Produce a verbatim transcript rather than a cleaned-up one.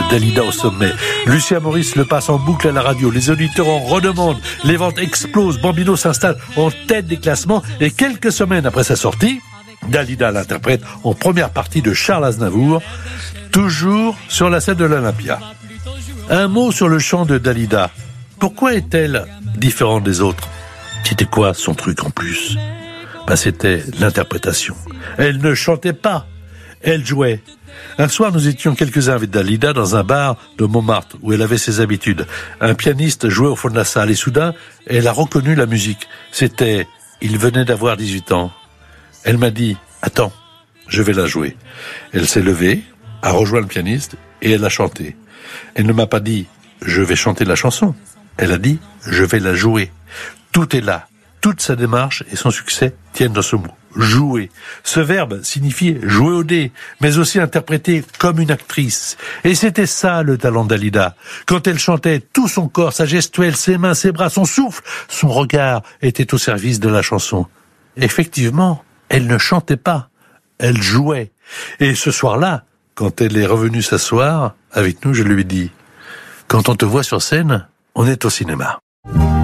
Dalida au sommet. Lucien Maurice le passe en boucle à la radio. Les auditeurs en redemandent. Les ventes explosent. Bambino s'installe en tête des classements. Et quelques semaines après sa sortie, Dalida l'interprète en première partie de Charles Aznavour, toujours sur la scène de l'Olympia. Un mot sur le chant de Dalida. Pourquoi est-elle différente des autres ? C'était quoi son truc en plus ? Ben, c'était l'interprétation. Elle ne chantait pas, elle jouait. Un soir, nous étions quelques-uns avec Dalida dans un bar de Montmartre où elle avait ses habitudes. Un pianiste jouait au fond de la salle et soudain, elle a reconnu la musique. C'était, il venait d'avoir dix-huit ans. Elle m'a dit, attends, je vais la jouer. Elle s'est levée, a rejoint le pianiste et elle a chanté. Elle ne m'a pas dit, je vais chanter la chanson. Elle a dit, je vais la jouer. Tout est là. Toute sa démarche et son succès tiennent dans ce mot. Jouer. Ce verbe signifiait jouer au dé, mais aussi interpréter comme une actrice. Et c'était ça le talent d'Alida. Quand elle chantait, tout son corps, sa gestuelle, ses mains, ses bras, son souffle, son regard étaient au service de la chanson. Effectivement, elle ne chantait pas, elle jouait. Et ce soir-là, quand elle est revenue s'asseoir avec nous, je lui ai dit, quand on te voit sur scène, on est au cinéma.